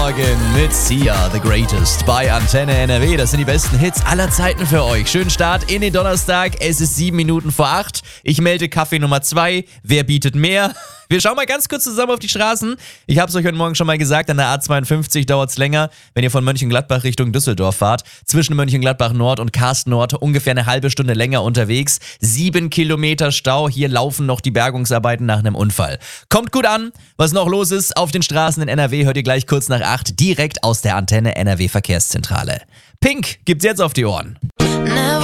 Morgen mit Sia, The Greatest bei Antenne NRW. Das sind die besten Hits aller Zeiten für euch. Schönen Start in den Donnerstag. Es ist 7 Minuten vor 8. Ich melde Kaffee Nummer 2. Wer bietet mehr? Wir schauen mal ganz kurz zusammen auf die Straßen. Ich habe es euch heute Morgen schon mal gesagt, an der A52 dauert es länger, wenn ihr von Mönchengladbach Richtung Düsseldorf fahrt. Zwischen Mönchengladbach Nord und Karsten Nord ungefähr eine halbe Stunde länger unterwegs. 7 Kilometer Stau. Hier laufen noch die Bergungsarbeiten nach einem Unfall. Kommt gut an. Was noch los ist auf den Straßen in NRW, hört ihr gleich kurz nach 8 direkt aus der Antenne NRW Verkehrszentrale. Pink gibt's jetzt auf die Ohren.